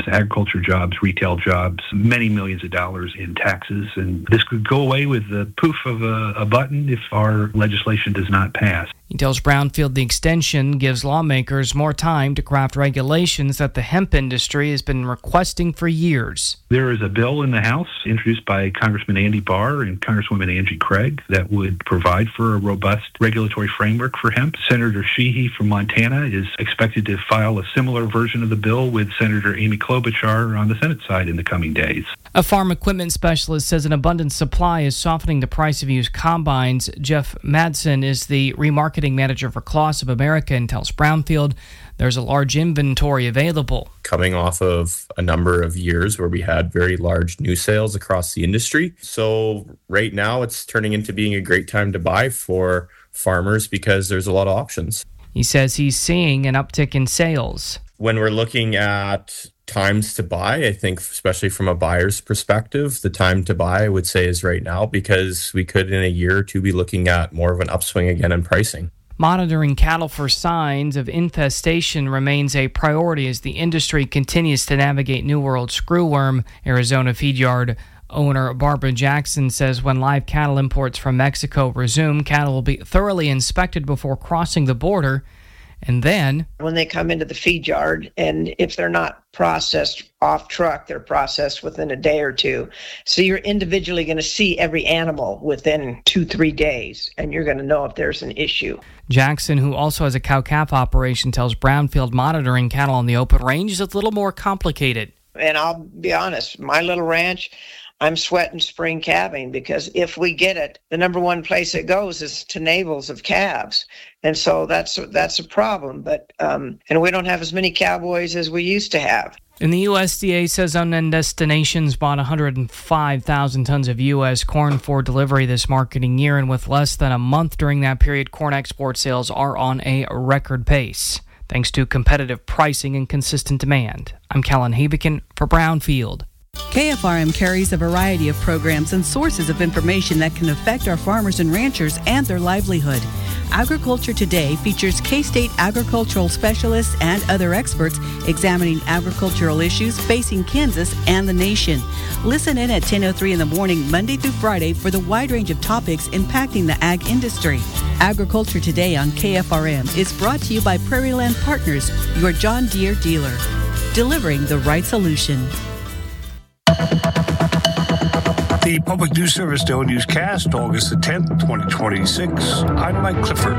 agriculture jobs, retail jobs, many millions of dollars in taxes. And this could go away with the poof of a button if our legislation does not pass. He tells Brownfield the extension gives lawmakers more time to craft regulations that the hemp industry has been requesting for years. There is a bill in the House introduced by Congressman Andy Barr and Congresswoman Angie Craig that would provide for a robust regulatory framework for hemp. Senator Sheehy from Montana is expected to file a similar version of the bill with Senator Amy Klobuchar on the Senate side in the coming days. A farm equipment specialist says an abundant supply is softening the price of used combines. Jeff Madsen is the remarketing manager for Claas of America and tells Brownfield there's a large inventory available. Coming off of a number of years where we had very large new sales across the industry. So right now it's turning into being a great time to buy for farmers because there's a lot of options. He says he's seeing an uptick in sales. When we're looking at times to buy, I think especially from a buyer's perspective, the time to buy I would say is right now because we could in a year or two be looking at more of an upswing again in pricing. Monitoring cattle for signs of infestation remains a priority as the industry continues to navigate New World screwworm. Arizona feed yard owner Barbara Jackson says when live cattle imports from Mexico resume, cattle will be thoroughly inspected before crossing the border. And then, when they come into the feed yard, and if they're not processed off truck, they're processed within a day or two. So you're individually going to see every animal within 2-3 days, and you're going to know if there's an issue. Jackson, who also has a cow-calf operation, tells Brownfield monitoring cattle on the open range is a little more complicated. And I'll be honest, my little ranch, I'm sweating spring calving because if we get it, the number one place it goes is to navels of calves. And so that's a problem. But and we don't have as many cowboys as we used to have. And the USDA says unknown destinations bought 105,000 tons of U.S. corn for delivery this marketing year. And with less than a month during that period, corn export sales are on a record pace, thanks to competitive pricing and consistent demand. I'm Callan Havikin for Brownfield. KFRM carries a variety of programs and sources of information that can affect our farmers and ranchers and their livelihood. Agriculture Today features K-State agricultural specialists and other experts examining agricultural issues facing Kansas and the nation. Listen in at 10:03 in the morning, Monday through Friday, for the wide range of topics impacting the ag industry. Agriculture Today on KFRM is brought to you by Prairie Land Partners, your John Deere dealer, delivering the right solution. The Public News Service Daily Newscast, August the 10th, 2026. I'm Mike Clifford.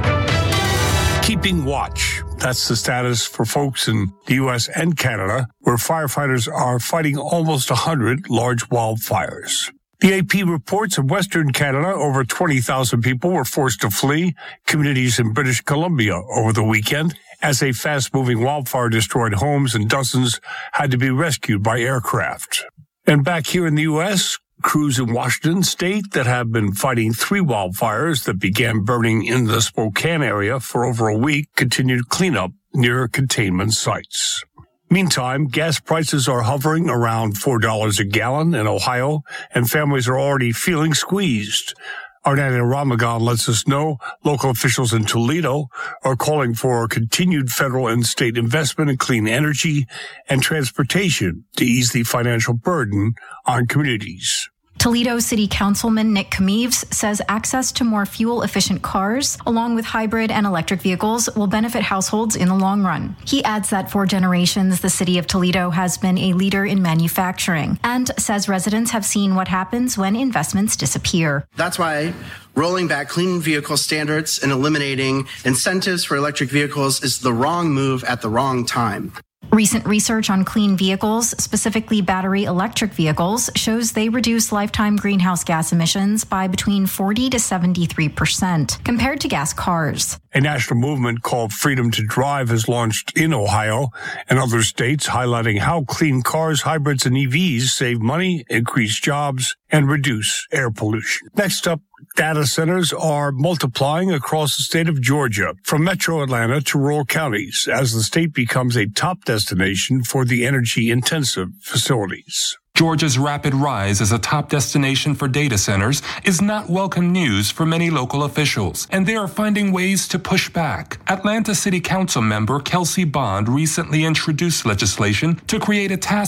Keeping watch. That's the status for folks in the U.S. and Canada, where firefighters are fighting almost 100 large wildfires. The AP reports in Western Canada, over 20,000 people were forced to flee communities in British Columbia over the weekend as a fast-moving wildfire destroyed homes and dozens had to be rescued by aircraft. And back here in the U.S., crews in Washington state that have been fighting 3 wildfires that began burning in the Spokane area for over a week continued cleanup near containment sites. Meantime, gas prices are hovering around $4 a gallon in Ohio, and families are already feeling squeezed. Arnetta Ramagan lets us know local officials in Toledo are calling for continued federal and state investment in clean energy and transportation to ease the financial burden on communities. Toledo City Councilman Nick Kameeves says access to more fuel-efficient cars, along with hybrid and electric vehicles, will benefit households in the long run. He adds that for generations, the city of Toledo has been a leader in manufacturing and says residents have seen what happens when investments disappear. That's why rolling back clean vehicle standards and eliminating incentives for electric vehicles is the wrong move at the wrong time. Recent research on clean vehicles, specifically battery electric vehicles, shows they reduce lifetime greenhouse gas emissions by between 40 to 73% compared to gas cars. A national movement called Freedom to Drive has launched in Ohio and other states, highlighting how clean cars, hybrids, and EVs save money, increase jobs, and reduce air pollution. Next up, data centers are multiplying across the state of Georgia, from metro Atlanta to rural counties, as the state becomes a top destination for the energy-intensive facilities. Georgia's rapid rise as a top destination for data centers is not welcome news for many local officials, and they are finding ways to push back. Atlanta City Council member Kelsey Bond recently introduced legislation to create a task